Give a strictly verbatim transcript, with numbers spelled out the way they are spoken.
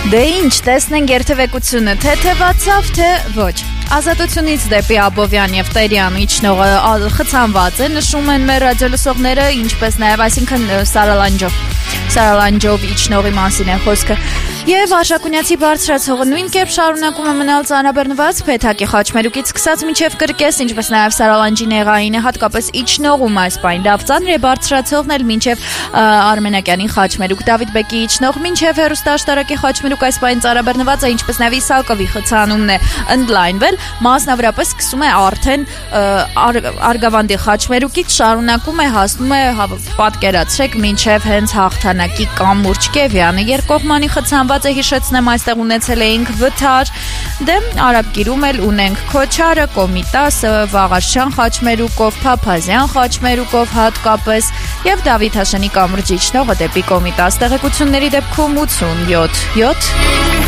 Դե ինչ, տեսնենք երթևեկությունը թեթևացավ, թե ոչ։ Ազատությունից դեպի Աբովյան եւ Տերյան իջնողը խցանված է, նշում են մեր ռադիոլսողները, ինչպես նաեւ այսինքն Սարալանջով Սարալանջով իջնողի մասին է խոսքը։ Եվ Արշակունյացի բարձրացողը նույն կերպ շարունակում է մնալ ծանրաբեռնված Փեթակի խաչմերուկից սկսած մինչև Կրկես, ինչպես նաև Սարալանջի Նեղայինը հատկապես իջնողում այս պայն լավ ծանր է, բարձրացողն էլ մինչև Արմենակյանի խաչմերուկ, Դավիթ Բեկի իջնող մինչև հերոստաշտարակի խաչմերուկ այս պայն ծանրաբեռնված է, ինչպես նաև Իսակովի խցանումն է ընդլայնվել, մասնավորապես սկսում է արդեն Արգավանդի խաչմերուկից շարունակում է հասնում է պատկերացրեք մինչև հենց հաղթանակի կամուրջ Կևյանը երկկողմանի խցանված է, հիշեցնեմ, այստեղ ունեցել էինք Վթար, դե Արաբկիրում էլ ունենք Քոչարը, Կոմիտասը, Վաղարշյան խաչմերուկով, Փափազյան խաչմերուկով հատկապես եւ Դավիթ Հաշանի կամրջի իջնողը դեպի Կոմիտաս, տեղեկությունների դեպքում ութսունյոթ յոթ